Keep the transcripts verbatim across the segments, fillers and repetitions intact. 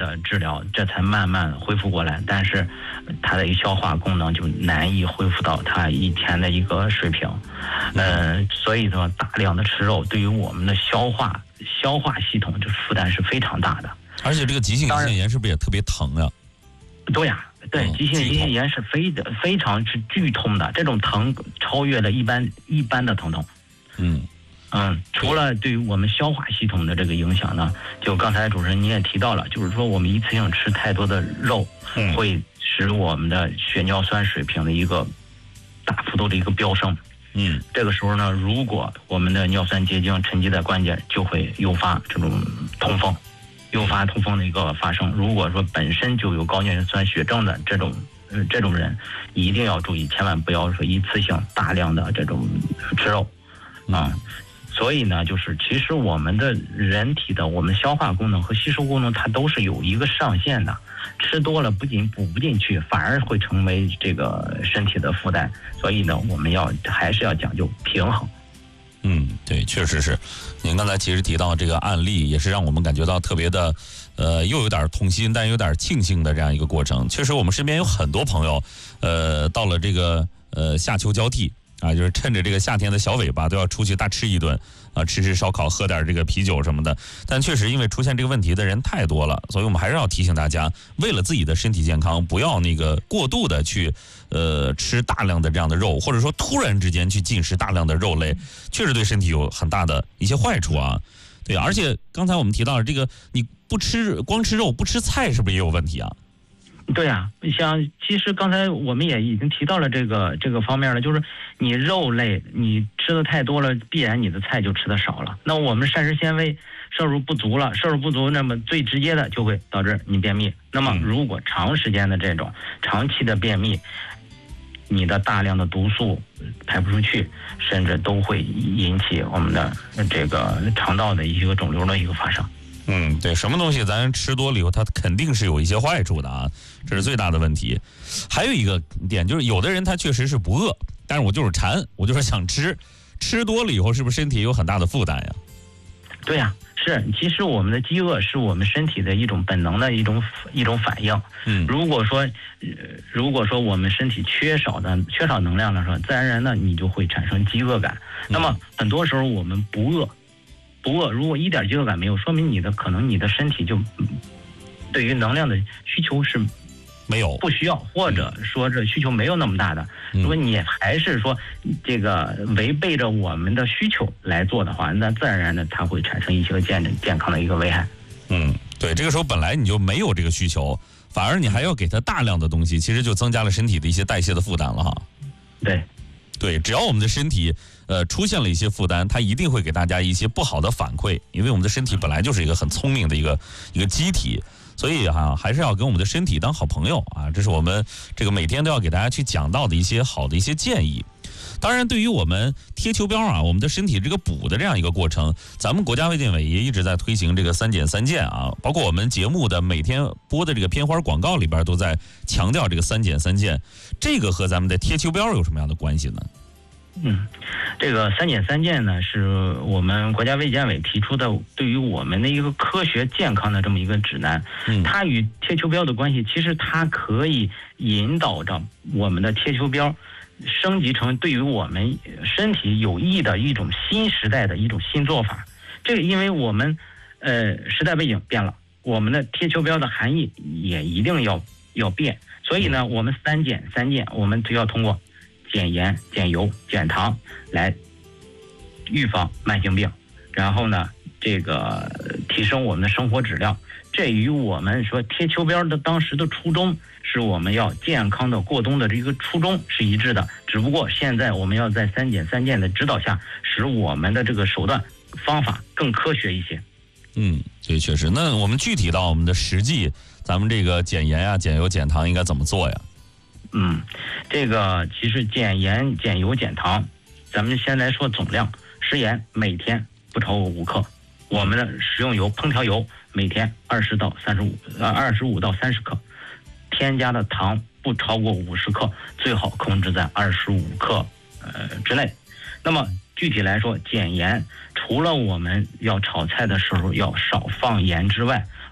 的治疗，这才慢慢恢复过来。但是它的一消化功能就难以恢复到它以前的一个水平。嗯、呃，所以说大量的吃肉对于我们的消化消化系统这负担是非常大的。 而且这个急性胰腺炎是不是也特别疼啊？ 对呀、啊，对，急性胰腺炎是非的非常是剧痛的，这种疼超越了一般一般的疼痛。 嗯。 嗯，除了对于我们消化系统的这个影响呢，就刚才主持人你也提到了，就是说我们一次性吃太多的肉， 嗯， 会使我们的血尿酸水平的一个大幅度的一个飙升。 嗯， 这个时候呢，如果我们的尿酸结晶沉积在关节，就会诱发这种痛风，诱发痛风的一个发生。如果说本身就有高尿酸血症的这种呃这种人，一定要注意，千万不要说一次性大量的这种吃肉啊。嗯，所以呢，就是其实我们的人体的我们消化功能和吸收功能，它都是有一个上限的。吃多了不仅补不进去，反而会成为这个身体的负担。所以呢，我们要还是要讲究平衡。 嗯，对，确实是。您刚才其实提到这个案例，也是让我们感觉到特别的，呃，又有点痛心，但有点庆幸的这样一个过程。确实，我们身边有很多朋友，呃，到了这个呃夏秋交替。啊，就是趁着这个夏天的小尾巴都要出去大吃一顿啊，吃吃烧烤，喝点这个啤酒什么的。但确实因为出现这个问题的人太多了，所以我们还是要提醒大家，为了自己的身体健康，不要那个过度的去呃吃大量的这样的肉，或者说突然之间去进食大量的肉类，确实对身体有很大的一些坏处啊。对，而且刚才我们提到了这个，你不吃光吃肉不吃菜，是不是也有问题啊？ 对呀、啊，像其实刚才我们也已经提到了这个这个方面了，就是你肉类你吃的太多了，必然你的菜就吃的少了。那我们膳食纤维摄入不足了，摄入不足，那么最直接的就会导致你便秘。那么如果长时间的这种长期的便秘，你的大量的毒素排不出去，甚至都会引起我们的这个肠道的一个肿瘤的一个发生。 嗯，对，什么东西咱吃多了以后，它肯定是有一些坏处的啊，这是最大的问题。还有一个点就是，有的人他确实是不饿，但是我就是馋，我就是想吃，吃多了以后是不是身体有很大的负担呀？ 对呀、啊，是。其实我们的饥饿是我们身体的一种本能的一种一种反应。 嗯， 如果说，呃，如果说我们身体缺少的缺少能量的时候，自然而然的你就会产生饥饿感。那么很多时候我们不饿。不饿，如果一点饥饿感没有，说明你的可能你的身体就对于能量的需求是没有不需要，或者说这需求没有那么大的。如果你还是说这个违背着我们的需求来做的话，那自然而然的它会产生一些健健康的一个危害。 嗯，对，这个时候本来你就没有这个需求，反而你还要给它大量的东西，其实就增加了身体的一些代谢的负担了哈。 对， 对，只要我们的身体呃出现了一些负担，它一定会给大家一些不好的反馈，因为我们的身体本来就是一个很聪明的一个一个机体，所以哈、啊、还是要跟我们的身体当好朋友啊，这是我们这个每天都要给大家去讲到的一些好的一些建议。当然，对于我们贴球标啊，我们的身体这个补的这样一个过程，咱们国家卫健委也一直在推行这个三检三检啊，包括我们节目的每天播的这个片花广告里边都在强调这个三检三检，这个和咱们的贴球标有什么样的关系呢？ 嗯，这个三检三检呢，是我们国家卫健委提出的对于我们的一个科学健康的这么一个指南。 嗯， 它与贴球标的关系，其实它可以引导着我们的贴球标升级成对于我们身体有益的一种新时代的一种新做法。这个因为我们呃时代背景变了，我们的贴球标的含义也一定要要变。所以呢，我们三检三检，我们就要通过减盐、减油、减糖来预防慢性病，然后呢，这个提升我们的生活质量。这与我们说贴球标的当时的初衷，是我们要健康的过冬的这个初衷是一致的。只不过现在我们要在三检三检的指导下，使我们的这个手段方法更科学一些。 嗯，对，确实。那我们具体到我们的实际，咱们这个减盐啊、减油、减糖应该怎么做呀？ 嗯，这个其实减盐、减油、减糖，咱们先来说总量。食盐每天不超过五克，我们的食用油、烹调油每天二十到三十五呃二十五到三十克，添加的糖不超过五十克，最好控制在二十五克呃之内。那么具体来说，减盐除了我们要炒菜的时候要少放盐之外，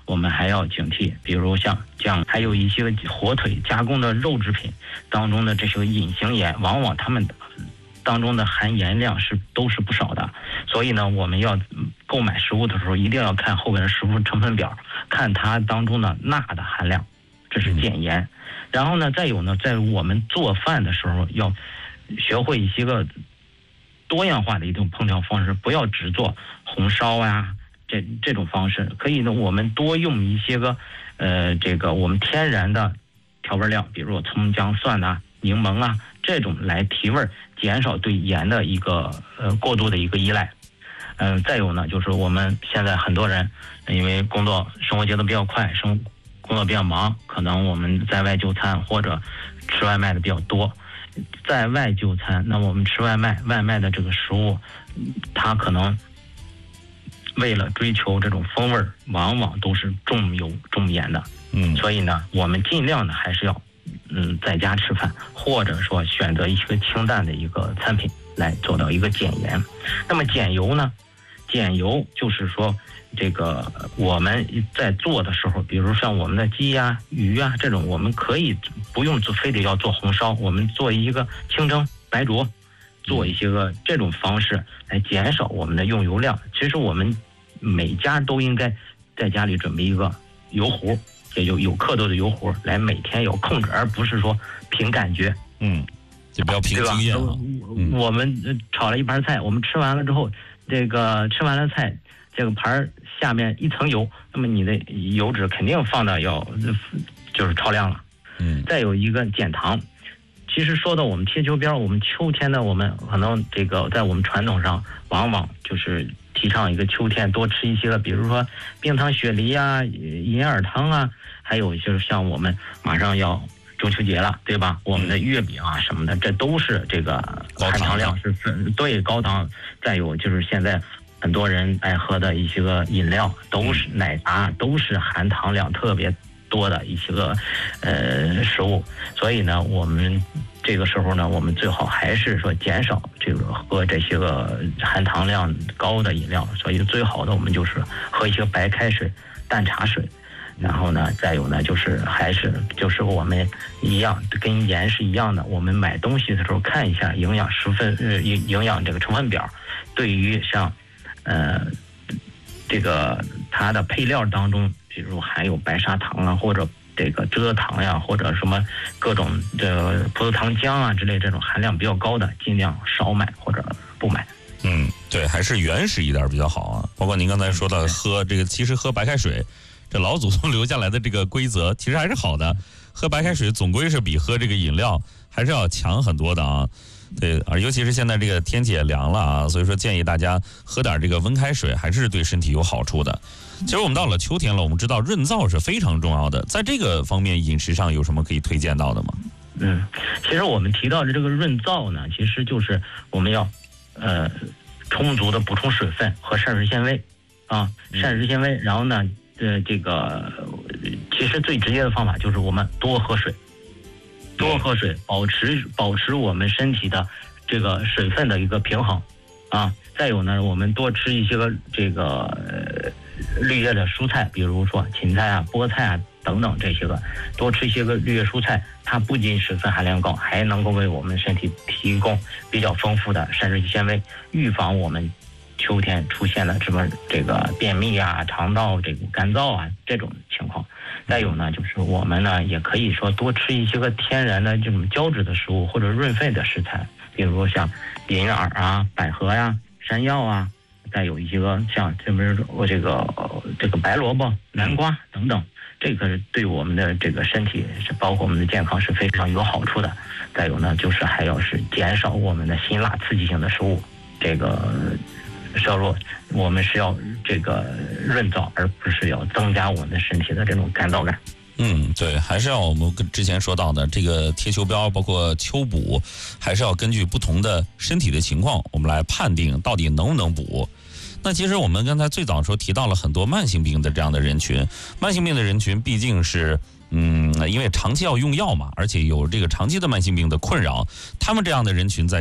我们还要警惕，比如像像还有一些火腿加工的肉制品当中的这些隐形盐，往往它们当中的含盐量是都是不少的。所以呢，我们要购买食物的时候，一定要看后边的食物成分表，看它当中的钠的含量，这是减盐。然后呢，再有呢，在我们做饭的时候要学会一些个多样化的一种烹调方式，不要只做红烧啊这这种方式。可以呢，我们多用一些个呃这个我们天然的调味料，比如葱姜蒜呐、柠檬啊这种来提味，减少对盐的一个呃过度的一个依赖。嗯、呃，再有呢，就是我们现在很多人因为工作生活节奏比较快，生工作比较忙，可能我们在外就餐或者吃外卖的比较多。在外就餐，那我们吃外卖，外卖的这个食物，它可能为了追求这种风味，往往都是重油重盐的。 嗯， 所以呢，我们尽量的还是要嗯在家吃饭，或者说选择一些清淡的一个餐品来做到一个减盐。那么减油呢？减油就是说，这个我们在做的时候，比如像我们的鸡呀、鱼呀这种，我们可以不用做，非得要做红烧，我们做一个清蒸、白灼，做一些个这种方式来减少我们的用油量。其实我们每家都应该在家里准备一个油壶，也就有刻度的油壶，来每天有控制，而不是说凭感觉。 嗯，就不要凭经验啊。 嗯、我们炒了一盘菜，我们吃完了之后，这个吃完了菜。这个盘下面一层油，那么你的油脂肯定放的要就是超量了。 嗯， 再有一个减糖。其实说到我们贴秋膘，我们秋天呢，我们可能这个在我们传统上，往往就是提倡一个秋天多吃一些个，比如说冰糖雪梨啊、银耳汤啊，还有就是像我们马上要中秋节了，对吧？我们的月饼啊什么的，这都是这个含糖量是对高糖。再有就是现在。很多人爱喝的一些个饮料都是奶茶，都是含糖量特别多的一些个呃食物，所以呢，我们这个时候呢，我们最好还是说减少这个喝这些个含糖量高的饮料。所以最好的我们就是喝一些白开水、淡茶水，然后呢，再有呢就是还是就是我们一样跟盐是一样的，我们买东西的时候看一下营养成分呃营营养这个成分表，对于像。呃，这个它的配料当中，比如含有白砂糖啊，或者这个蔗糖呀，或者什么各种这个葡萄糖浆啊之类这种含量比较高的，尽量少买或者不买。 嗯，对，还是原始一点比较好啊。包括您刚才说到喝这个，其实喝白开水，这老祖宗留下来的这个规则，其实还是好的。喝白开水总归是比喝这个饮料还是要强很多的啊。对，而尤其是现在这个天气也凉了啊，所以说建议大家喝点这个温开水，还是对身体有好处的。其实我们到了秋天了，我们知道润燥是非常重要的，在这个方面饮食上有什么可以推荐到的吗？ 嗯，其实我们提到的这个润燥呢，其实就是我们要呃充足的补充水分和膳食纤维啊，膳食纤维，然后呢，呃，这个其实最直接的方法就是我们多喝水。多喝水，保持保持我们身体的这个水分的一个平衡，啊，再有呢，我们多吃一些个这个、呃、绿叶的蔬菜，比如说芹菜啊、菠菜啊等等这些个，多吃一些个绿叶蔬菜，它不仅水分含量高，还能够为我们身体提供比较丰富的膳食纤维，预防我们秋天出现了什么这个便秘啊、肠道这个干燥啊这种情况。再有呢，就是我们呢也可以说多吃一些个天然的这种胶质的食物或者润肺的食材，比如像银耳啊、百合呀、啊、山药啊，再有一些个像这边我这个这个白萝卜、南瓜等等，这个对我们的这个身体是包括我们的健康是非常有好处的。再有呢，就是还要是减少我们的辛辣刺激性的食物，这个摄入我们是要这个润燥，而不是要增加我们身体的这种干燥感。 嗯，对，还是要我们跟之前说到的这个贴秋膘，包括秋补，还是要根据不同的身体的情况，我们来判定到底能不能补。那其实我们刚才最早的时候提到了很多慢性病的这样的人群，慢性病的人群毕竟是嗯，因为长期要用药嘛，而且有这个长期的慢性病的困扰，他们这样的人群在